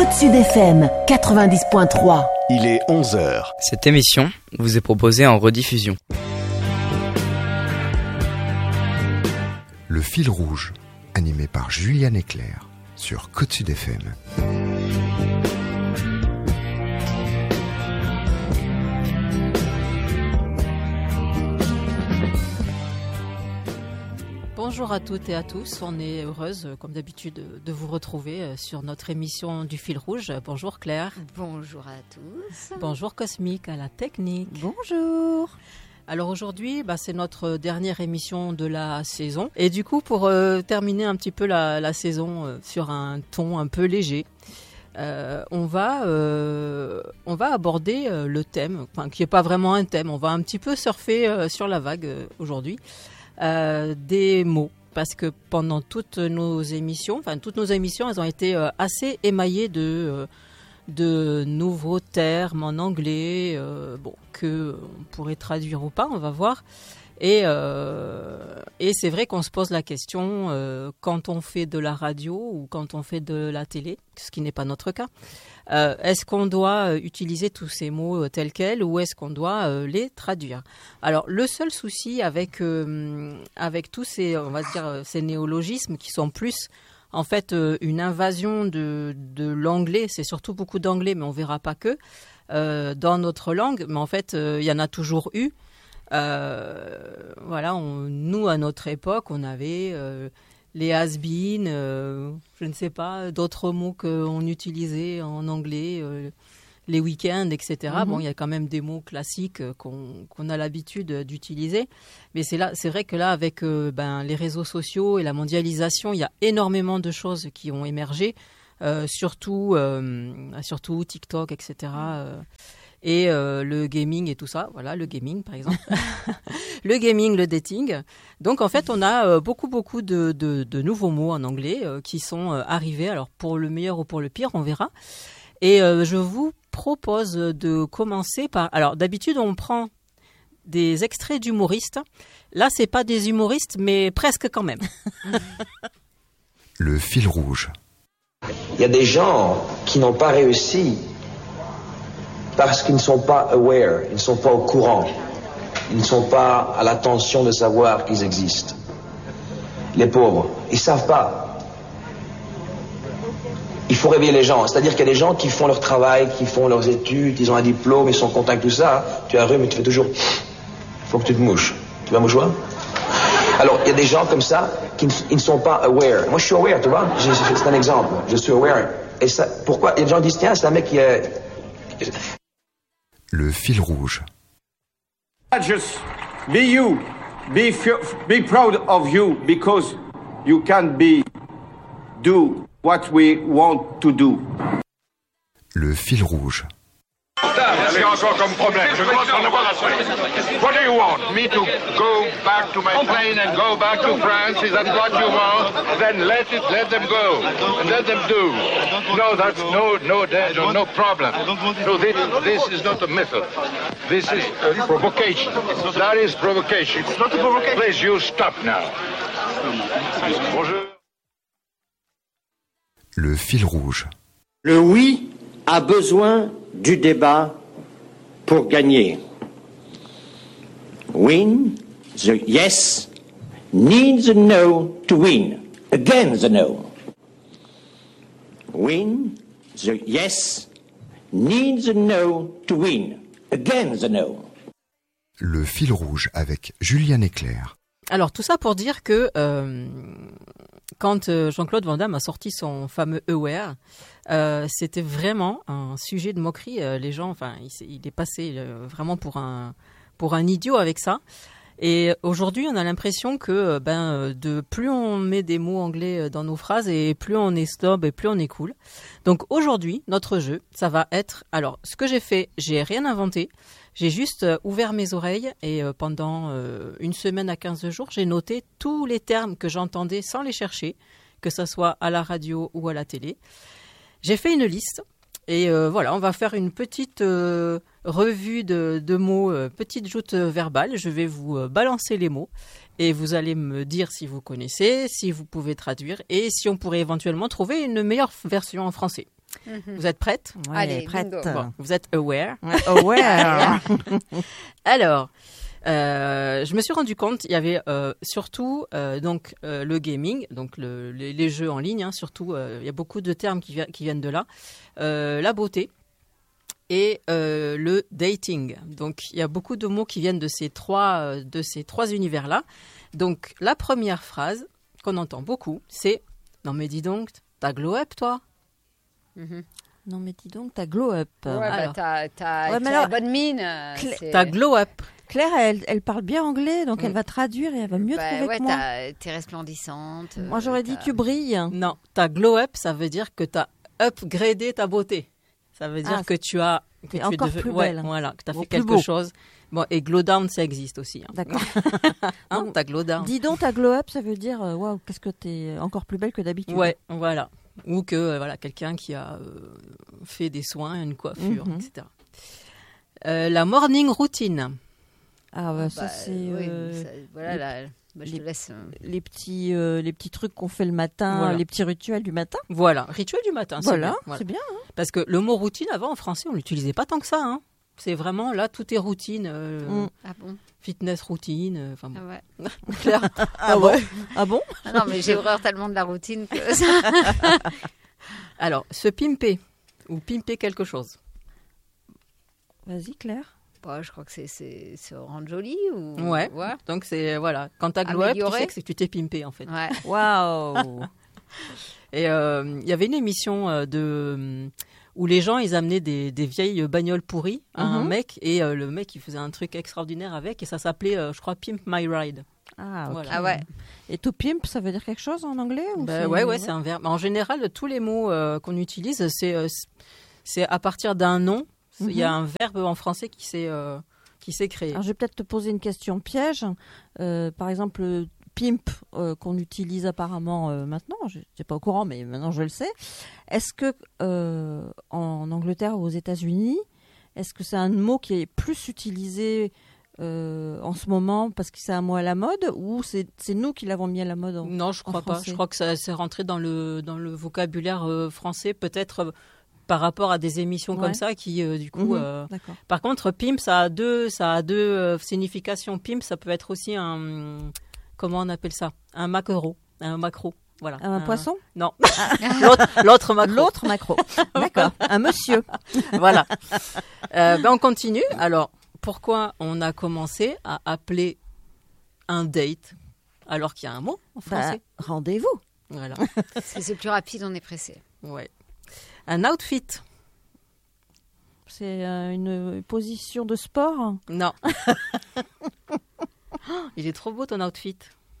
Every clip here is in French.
Côte Sud FM 90.3. Il est 11h. Cette émission vous est proposée en rediffusion. Le fil rouge, animé par Juliane Eclair sur Côte Sud FM. Bonjour à toutes et à tous, on est heureuse comme d'habitude de vous retrouver sur notre émission du fil rouge. Bonjour Claire. Bonjour à tous. Bonjour Cosmique à la technique. Bonjour. Alors aujourd'hui, c'est notre dernière émission de la saison. Et du coup, pour terminer un petit peu la saison sur un ton un peu léger, on va aborder le thème, qui n'est pas vraiment un thème, on va un petit peu surfer sur la vague aujourd'hui. Des mots, parce que pendant toutes nos émissions, elles ont été assez émaillées de nouveaux termes en anglais, que on pourrait traduire ou pas, on va voir. Et c'est vrai qu'on se pose la question quand on fait de la radio ou quand on fait de la télé, ce qui n'est pas notre cas. Est-ce qu'on doit utiliser tous ces mots tels quels ou est-ce qu'on doit les traduire? Alors, le seul souci avec tous ces, on va dire, ces néologismes qui sont plus, en fait, une invasion de l'anglais, c'est surtout beaucoup d'anglais, mais on verra pas que, dans notre langue, mais en fait, il y en a toujours eu. Nous, à notre époque, on avait les has-been, je ne sais pas, d'autres mots qu'on utilisait en anglais, les week-ends, etc. Mm-hmm. Bon, il y a quand même des mots classiques qu'on a l'habitude d'utiliser. Mais c'est vrai que là, avec les réseaux sociaux et la mondialisation, il y a énormément de choses qui ont émergé, surtout TikTok, etc. Et le gaming et tout ça, voilà, le gaming par exemple, le gaming, le dating. Donc en fait, on a beaucoup de nouveaux mots en anglais qui sont arrivés, alors pour le meilleur ou pour le pire, on verra. Et je vous propose de commencer par... Alors d'habitude, on prend des extraits d'humoristes. Là, c'est pas des humoristes, mais presque quand même. Le fil rouge. Il y a des gens qui n'ont pas réussi parce qu'ils ne sont pas aware, ils ne sont pas au courant, ils ne sont pas à l'attention de savoir qu'ils existent. Les pauvres, ils ne savent pas. Il faut réveiller les gens, c'est-à-dire qu'il y a des gens qui font leur travail, qui font leurs études, ils ont un diplôme, ils sont contents avec tout ça, tu as un rhume et tu fais toujours, il faut que tu te mouches. Tu vas mouchoir? Alors, il y a des gens comme ça qui ne sont pas aware. Moi, je suis aware, tu vois, c'est un exemple, je suis aware. Et ça, pourquoi? Il y a des gens qui disent, tiens, c'est un mec qui est... Le fil rouge. Just be you. Be proud of you because you can do what we want to do. Le fil rouge. Qu'est-ce qu'il y a encore comme problème? Je commence à en avoir assez. What do you want? Me to go back to my plane and go back to France? Is that what you want? Then let them go and let them do. No, that's no danger, no problem. No, this is not a method. This is a provocation. That is provocation. It's not a provocation. Please, you stop now. Bonjour. Le fil rouge. Le oui a besoin du débat pour gagner. Win, the yes needs a no to win. Again the no. Win, the yes needs a no to win. Again the no. Le fil rouge avec Juliane Eclair. Alors tout ça pour dire que quand Jean-Claude Van Damme a sorti son fameux Aware, c'était vraiment un sujet de moquerie. Les gens, il est passé vraiment pour un idiot avec ça. Et aujourd'hui, on a l'impression que de plus on met des mots anglais dans nos phrases et plus on est snob et plus on est cool. Donc aujourd'hui, notre jeu, ça va être... Alors, ce que j'ai fait, j'ai rien inventé. J'ai juste ouvert mes oreilles et pendant une semaine à 15 jours, j'ai noté tous les termes que j'entendais sans les chercher, que ce soit à la radio ou à la télé. J'ai fait une liste et on va faire une petite revue de mots, petite joute verbale. Je vais vous balancer les mots et vous allez me dire si vous connaissez, si vous pouvez traduire et si on pourrait éventuellement trouver une meilleure version en français. Vous êtes prêtes? Ouais, Allez, prête. bingo. Bon, vous êtes aware. Ouais, aware. Alors, je me suis rendu compte, il y avait surtout donc le gaming, donc les jeux en ligne, hein, surtout, il y a beaucoup de termes qui viennent de là. La beauté et le dating. Donc, il y a beaucoup de mots qui viennent de ces trois univers-là. Donc, la première phrase qu'on entend beaucoup, c'est « Non mais dis donc, t'as glow up, toi ?» Non, mais dis donc, t'as glow up. Ouais, Alors. t'as mais une alors, bonne mine. T'as glow up. Claire, elle parle bien anglais, donc elle va traduire et elle va mieux trouver ouais, que moi. t'es resplendissante. Moi, j'aurais dit tu brilles. Non, t'as glow up, ça veut dire que t'as upgradé ta beauté. Ça veut dire que tu as... Que t'es tu es encore plus belle. Voilà, que tu as Bon, fait plus quelque beau. chose. Bon, et glow down, ça existe aussi. Hein. D'accord. Hein, t'as glow down. Dis donc, ta glow up, ça veut dire waouh, qu'est-ce que t'es encore plus belle que d'habitude. Ouais, voilà. Ou que voilà, quelqu'un qui a fait des soins, une coiffure, etc. La morning routine. Ah bah, ça c'est oui, voilà, là, je te laisse. les petits trucs qu'on fait le matin, Voilà. les petits rituels du matin. Voilà, rituel du matin. Voilà, bien, c'est bien. Hein. Parce que le mot routine, avant, en français, on l'utilisait pas tant que ça. Hein. C'est vraiment, là, tout est routine. Ah bon? Fitness routine. Enfin bon. Ah ouais. Claire. Ah bon? Ah bon? Ah non, mais j'ai horreur tellement de la routine que ça. Alors, se pimper ou pimper quelque chose. Vas-y, Claire. Bah, je crois que c'est se rendre jolie ou. Ouais. Donc c'est voilà, quand t'as glow up, tu Améliorer. sais que c'est que tu t'es pimpé en fait. Ouais. Waouh. Et il y avait une émission où les gens ils amenaient des vieilles bagnoles pourries à un mec et le mec il faisait un truc extraordinaire avec et ça s'appelait je crois Pimp My Ride. Ah, ok. Voilà. Ah ouais. Et to pimp, ça veut dire quelque chose en anglais ou Ouais, c'est un verbe. En général, tous les mots qu'on utilise, c'est à partir d'un nom. Il y a un verbe en français qui s'est créé. Alors, je vais peut-être te poser une question piège. Par exemple, pimp qu'on utilise apparemment maintenant, je n'étais pas au courant, mais maintenant je le sais. Est-ce que en Angleterre ou aux États-Unis, est-ce que c'est un mot qui est plus utilisé en ce moment parce que c'est un mot à la mode ou c'est nous qui l'avons mis à la mode Non, je crois pas. Je crois que ça s'est rentré dans le vocabulaire français, peut-être par rapport à des émissions comme ça qui du coup. D'accord. Par contre, pimp, ça a deux significations. Pimp, ça peut être aussi un comment on appelle ça, un macro, voilà. Un poisson? Non, l'autre macro. L'autre macro. D'accord. Un monsieur. Voilà. On continue. Alors, pourquoi on a commencé à appeler un date alors qu'il y a un mot en français? Rendez-vous. Voilà. Parce que c'est plus rapide, on est pressé. Ouais. Un outfit. C'est une position de sport? Non. Il est trop beau ton outfit.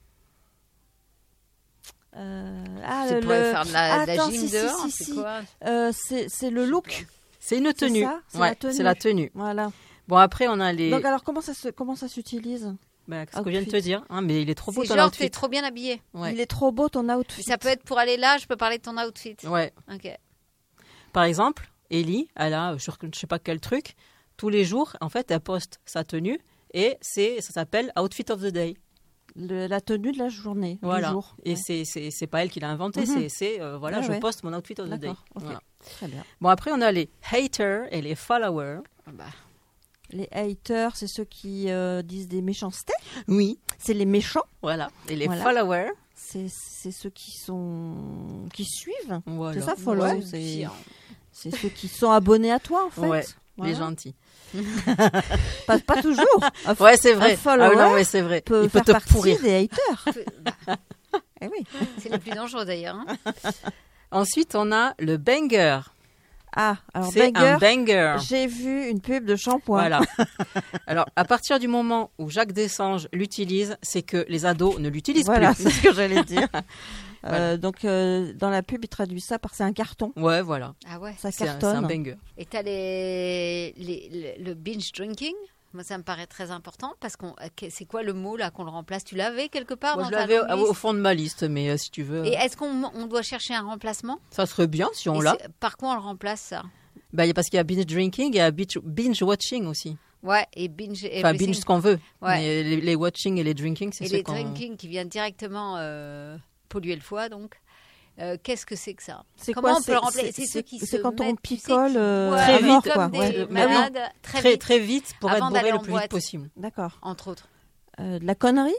Tu pourrais faire de la gym dehors, c'est quoi? C'est le look. C'est une tenue. C'est la tenue. Voilà. Bon, après, on a les... Donc, alors, comment ça s'utilise? C'est ce que je viens de te dire. Hein, mais il est trop beau ton genre, outfit. t'es trop bien habillé. Ouais. Il est trop beau ton outfit. Ça peut être pour aller là, je peux parler de ton outfit. Ouais. Ok. Par exemple, Ellie, elle a, je sais pas quel truc, tous les jours, en fait, elle poste sa tenue et ça s'appelle Outfit of the Day. La tenue de la journée, voilà. du jour. Et c'est pas elle qui l'a inventé, voilà, je poste mon Outfit of the Day. Okay. Voilà. Très bien. Bon, après, on a les haters et les followers. Les haters, c'est ceux qui disent des méchancetés. Oui. C'est les méchants. Voilà. Et les followers, c'est ceux qui suivent. voilà. C'est ça, follow. Ouais, c'est ceux qui sont abonnés à toi, en fait. Ouais, voilà. les gentils. Pas toujours. Ouais, c'est vrai. Un follower non, mais c'est vrai. peut Il peut faire te partie pourrir. des haters. Eh oui. C'est le plus dangereux d'ailleurs. Hein. Ensuite, on a le banger. Ah, alors c'est banger, un banger. J'ai vu une pub de shampoing. Voilà. Alors, à partir du moment où Jacques Dessange l'utilise, c'est que les ados ne l'utilisent voilà, plus. c'est ce que j'allais dire. Voilà. Donc, dans la pub, il traduit ça par c'est un carton. Ouais, voilà. Ah ouais. Ça C'est cartonne. un banger. Et t'as le binge drinking. Moi, ça me paraît très important parce c'est quoi le mot là qu'on le remplace? Tu l'avais quelque part Moi, dans je ta l'avais longue au liste fond de ma liste, mais si tu veux. Et est-ce qu'on doit chercher un remplacement? Ça serait bien si on l'a. Par quoi on le remplace ça? Parce qu'il y a binge drinking et il y a binge watching aussi. Ouais, et binge. Enfin, binge ce qu'on veut. Ouais. Mais les watching et les drinking, c'est et ce les qu'on... drinking qui viennent directement polluer le foie, donc. Qu'est-ce que c'est que ça? C'est Comment quoi, on peut le remplacer? C'est ceux qui c'est se quand on mettent, picole très vite, quoi. comme des Ouais. malades, Très vite pour Avant être d'aller bourré le en plus boîte. vite possible. D'accord. entre autres. De la connerie?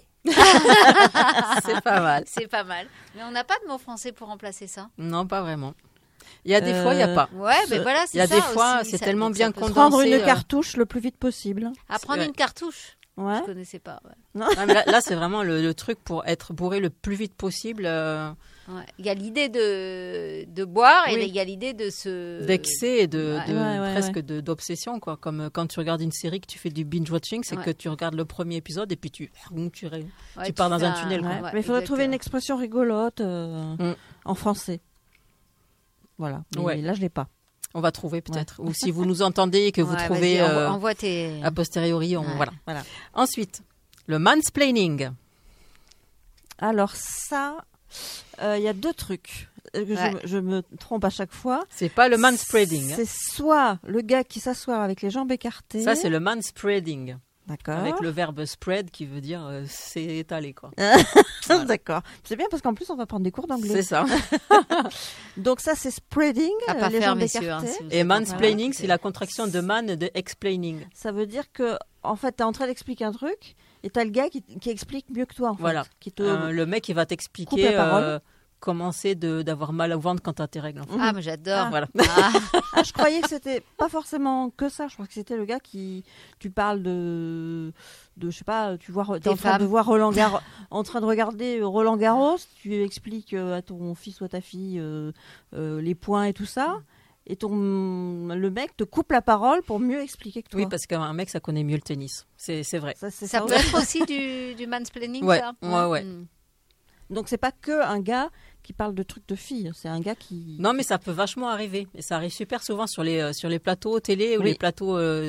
C'est pas mal. C'est pas mal. Mais on n'a pas de mot français pour remplacer ça. Non, pas vraiment. Il y a des fois, il n'y a pas. Ouais, mais voilà, c'est Il y a ça des fois, aussi, c'est ça- tellement donc bien ça peut se- condensé. Prendre une euh, cartouche le plus vite possible. À prendre Ouais. une cartouche. Ouais. Je connaissais pas. Ouais. Ouais, mais là, c'est vraiment le truc pour être bourré le plus vite possible. Ouais. Il y a l'idée de boire et Oui. il y a l'idée de se D'excès et de Ouais. presque d'obsession, quoi. Comme quand tu regardes une série, que tu fais du binge watching, c'est Ouais. que tu regardes le premier épisode et puis tu Ouais, pars dans fais un tunnel, quoi. Ouais. Ouais, Mais il faudrait trouver une exactement. expression rigolote en français. Voilà. Mais Ouais. là, je l'ai pas. on va trouver peut-être. Ou si vous nous entendez et que vous Ouais, trouvez vas-y, envoie tes. a posteriori, Ouais. voilà. Ensuite, le mansplaining. Alors ça, il y a deux trucs. Ouais. Je me trompe à chaque fois. C'est pas le manspreading. C'est soit le gars qui s'assoit avec les jambes écartées. Ça, c'est le manspreading. D'accord. Avec le verbe spread qui veut dire s'étaler, quoi. D'accord. C'est bien parce qu'en plus, on va prendre des cours d'anglais. C'est ça. Donc ça, c'est spreading, À pas les faire, jambes messieurs. écartées. Si vous Et êtes mansplaining, voilà. c'est la contraction de man et de explaining. Ça veut dire que, en fait, t'es en train d'expliquer un truc et t'as le gars qui explique mieux que toi, en fait. Voilà. Qui te... Le mec, il va Coupe t'expliquer la parole. comment c'est d'avoir mal au ventre quand t'as tes règles. En fait. Ah, mais j'adore. Voilà. Ah. Ah, je croyais que c'était pas forcément que ça. Je crois que c'était le gars qui... Tu parles de je sais pas, tu vois, t'es Des en train de femmes. voir en train de regarder Roland Garros, tu expliques à ton fils ou à ta fille les points et tout ça, et le mec te coupe la parole pour mieux expliquer que toi. Oui, parce qu'un mec, ça connaît mieux le tennis. C'est vrai. Ça, c'est Ça ça peut aussi. être aussi du mansplaining, Ouais, ça. ouais. Mm. Donc c'est pas que un gars qui parle de trucs de filles, c'est un gars qui... Non, mais ça peut vachement arriver. Et ça arrive super souvent sur les plateaux télé ou Oui. les plateaux